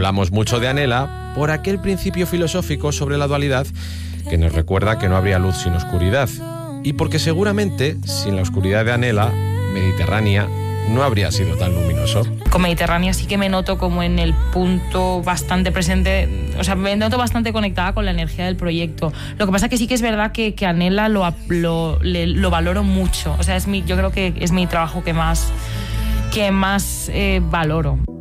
hablamos mucho de Anhela por aquel principio filosófico sobre la dualidad que nos recuerda que no habría luz sin oscuridad, y porque seguramente sin la oscuridad de Anhela, Mediterránea no habría sido tan luminoso. Con Mediterránea sí que me noto como en el punto bastante presente, o sea, me noto bastante conectada con la energía del proyecto. Lo que pasa que sí que es verdad que Anhela lo valoro mucho, o sea, yo creo que es mi trabajo que más valoro.